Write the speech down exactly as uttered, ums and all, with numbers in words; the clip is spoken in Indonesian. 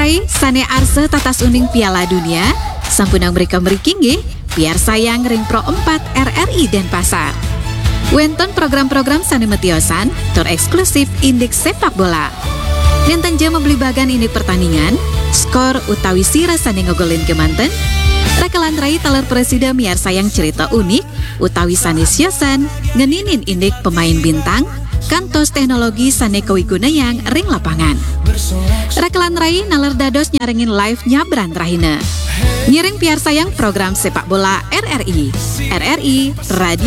rai sane arse tatas uning Piala Dunia sampunang mereka meriking biar sayang ring Pro empat R R I Denpasar. Wenton program-program sane metiosan tor eksklusif indeks sepak bola. Nenten jam membeli bagan ini pertandingan, skor utawi sira sane ngogolin kemanten. Rekalan rai taler presiden miar sayang cerita unik utawi sane siosan ngeninin indek pemain bintang kantos teknologi sane kewiguna yang ring lapangan. Rekalan rai naler dados nyaringin live nyabran rahina. Nyiring piar sayang program sepak bola R R I. R R I Radio